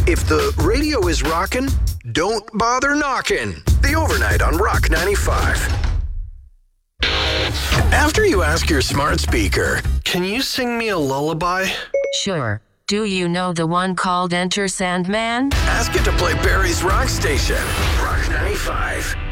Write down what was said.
If the radio is rockin', don't bother knocking. The Overnight on Rock 95. After you ask your smart speaker, can you sing me a lullaby? Sure. Do you know the one called Enter Sandman? Ask it to play Barry's Rock Station. Rock 95.